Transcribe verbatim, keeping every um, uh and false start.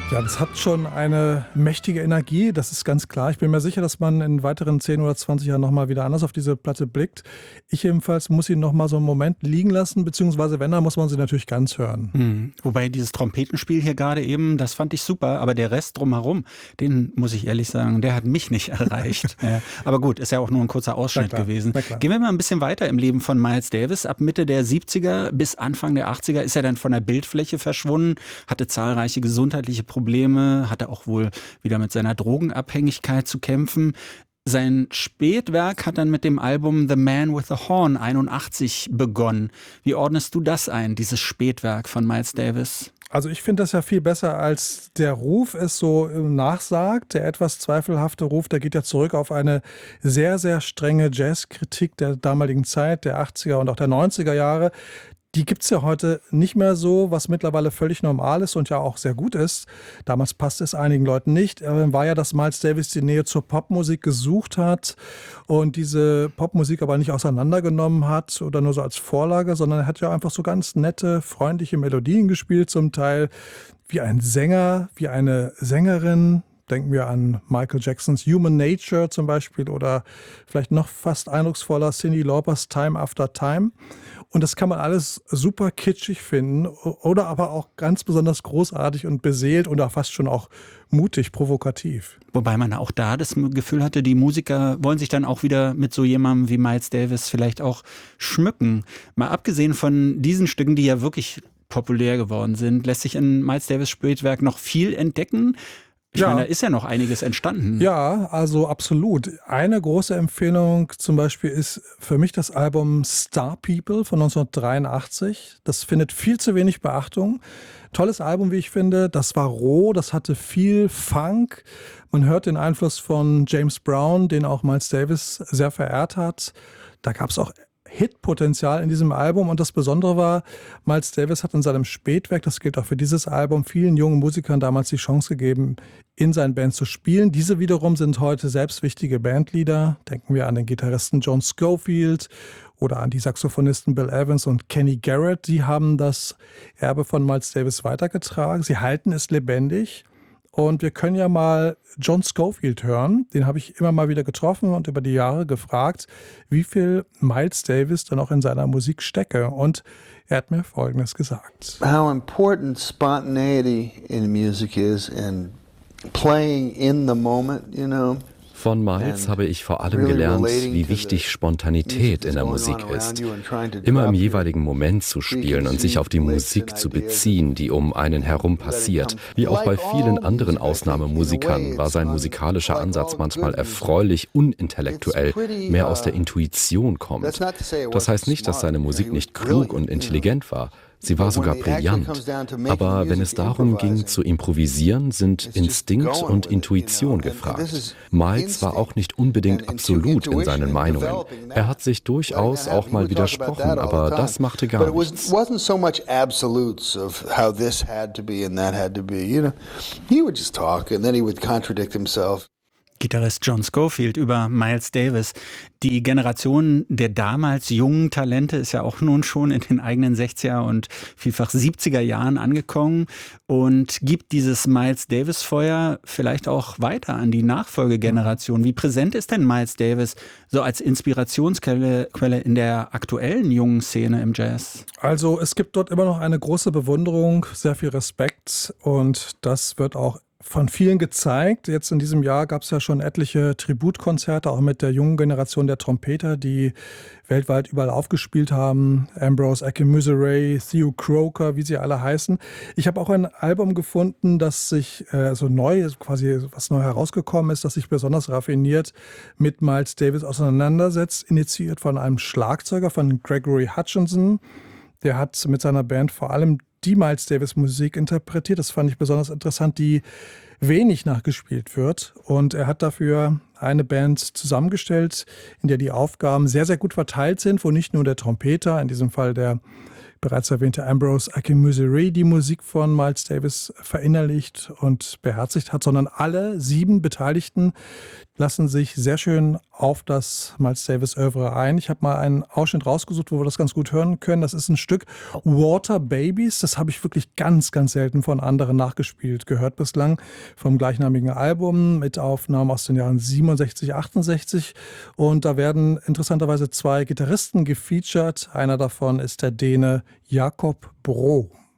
Ja, das hat schon eine mächtige Energie, das ist ganz klar. Ich bin mir sicher, dass man in weiteren zehn oder zwanzig Jahren nochmal wieder anders auf diese Platte blickt. Ich jedenfalls muss ihn nochmal so einen Moment liegen lassen, beziehungsweise wenn, dann muss man sie natürlich ganz hören. Hm. Wobei dieses Trompetenspiel hier gerade eben, das fand ich super, aber der Rest drumherum, den muss ich ehrlich sagen, der hat mich nicht erreicht. Ja, aber gut, ist ja auch nur ein kurzer Ausschnitt gewesen. Gehen wir mal ein bisschen weiter im Leben von Miles Davis. Ab Mitte der siebziger bis Anfang der achtziger ist er dann von der Bildfläche verschwunden, hatte zahlreiche gesundheitliche Probleme. Probleme, hatte auch wohl wieder mit seiner Drogenabhängigkeit zu kämpfen. Sein Spätwerk hat dann mit dem Album The Man with the Horn einundachtzig begonnen. Wie ordnest du das ein, dieses Spätwerk von Miles Davis? Also ich finde das ja viel besser, als der Ruf es so nachsagt. Der etwas zweifelhafte Ruf, der geht ja zurück auf eine sehr, sehr strenge Jazzkritik der damaligen Zeit, der achtziger und auch der neunziger Jahre. Die gibt's ja heute nicht mehr so, was mittlerweile völlig normal ist und ja auch sehr gut ist. Damals passte es einigen Leuten nicht. War ja, dass Miles Davis die Nähe zur Popmusik gesucht hat und diese Popmusik aber nicht auseinandergenommen hat oder nur so als Vorlage, sondern er hat ja einfach so ganz nette, freundliche Melodien gespielt, zum Teil wie ein Sänger, wie eine Sängerin. Denken wir an Michael Jacksons Human Nature zum Beispiel oder vielleicht noch fast eindrucksvoller Cyndi Laupers Time After Time. Und das kann man alles super kitschig finden oder aber auch ganz besonders großartig und beseelt oder fast schon auch mutig, provokativ. Wobei man auch da das Gefühl hatte, die Musiker wollen sich dann auch wieder mit so jemandem wie Miles Davis vielleicht auch schmücken. Mal abgesehen von diesen Stücken, die ja wirklich populär geworden sind, lässt sich in Miles Davis Spätwerk noch viel entdecken. Ich ja. meine, da ist ja noch einiges entstanden. Ja, also absolut. Eine große Empfehlung zum Beispiel ist für mich das Album Star People von neunzehnhundertdreiundachtzig. Das findet viel zu wenig Beachtung. Tolles Album, wie ich finde. Das war roh, das hatte viel Funk. Man hört den Einfluss von James Brown, den auch Miles Davis sehr verehrt hat. Da gab es auch Hitpotenzial in diesem Album und das Besondere war, Miles Davis hat in seinem Spätwerk, das gilt auch für dieses Album, vielen jungen Musikern damals die Chance gegeben, in seinen Bands zu spielen. Diese wiederum sind heute selbst wichtige Bandleader. Denken wir an den Gitarristen John Scofield oder an die Saxophonisten Bill Evans und Kenny Garrett. Die haben das Erbe von Miles Davis weitergetragen. Sie halten es lebendig. Und wir können ja mal John Scofield hören. Den habe ich immer mal wieder getroffen und über die Jahre gefragt, wie viel Miles Davis dann auch in seiner Musik stecke. Und er hat mir Folgendes gesagt. How important spontaneity in music is and playing in the moment, you know. Von Miles habe ich vor allem gelernt, wie wichtig Spontanität in der Musik ist. Immer im jeweiligen Moment zu spielen und sich auf die Musik zu beziehen, die um einen herum passiert. Wie auch bei vielen anderen Ausnahmemusikern war sein musikalischer Ansatz manchmal erfreulich unintellektuell, mehr aus der Intuition kommt. Das heißt nicht, dass seine Musik nicht klug und intelligent war. Sie war sogar brillant. Aber wenn es darum ging, zu improvisieren, sind Instinkt und Intuition gefragt. Miles war auch nicht unbedingt absolut in seinen Meinungen. Er hat sich durchaus auch mal widersprochen, aber das machte gar nichts. Gitarrist John Scofield über Miles Davis. Die Generation der damals jungen Talente ist ja auch nun schon in den eigenen sechziger und vielfach siebziger Jahren angekommen und gibt dieses Miles Davis Feuer vielleicht auch weiter an die Nachfolgegeneration. Wie präsent ist denn Miles Davis so als Inspirationsquelle Quelle in der aktuellen jungen Szene im Jazz? Also es gibt dort immer noch eine große Bewunderung, sehr viel Respekt und das wird auch von vielen gezeigt. Jetzt in diesem Jahr gab es ja schon etliche Tributkonzerte, auch mit der jungen Generation der Trompeter, die weltweit überall aufgespielt haben. Ambrose Akinmusire, Theo Croker, wie sie alle heißen. Ich habe auch ein Album gefunden, das sich äh, so neu, quasi was neu herausgekommen ist, das sich besonders raffiniert mit Miles Davis auseinandersetzt, initiiert von einem Schlagzeuger, von Gregory Hutchinson. Der hat mit seiner Band vor allem die Miles Davis Musik interpretiert. Das fand ich besonders interessant, die wenig nachgespielt wird. Und er hat dafür eine Band zusammengestellt, in der die Aufgaben sehr, sehr gut verteilt sind, wo nicht nur der Trompeter, in diesem Fall der bereits erwähnte Ambrose Akinmusire die Musik von Miles Davis verinnerlicht und beherzigt hat, sondern alle sieben Beteiligten lassen sich sehr schön auf das Miles Davis Oeuvre ein. Ich habe mal einen Ausschnitt rausgesucht, wo wir das ganz gut hören können. Das ist ein Stück Water Babies. Das habe ich wirklich ganz, ganz selten von anderen nachgespielt gehört bislang. Vom gleichnamigen Album mit Aufnahmen aus den Jahren siebenundsechzig, achtundsechzig. Und da werden interessanterweise zwei Gitarristen gefeatured. Einer davon ist der Däne Jakob Bro.